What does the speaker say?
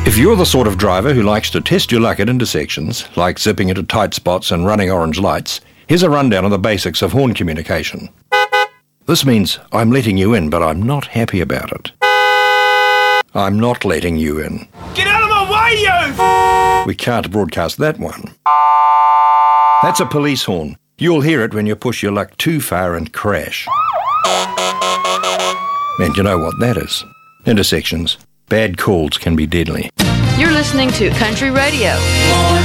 If you're the sort of driver who likes to test your luck at intersections, like zipping into tight spots and running orange lights, here's a rundown of the basics of horn communication. This means I'm letting you in, but I'm not happy about it. I'm not letting you in. Get out of my way, you! We can't broadcast that one. That's a police horn. You'll hear it when you push your luck too far and crash. And you know what that is. Intersections. Bad calls can be deadly. You're listening to Country Radio.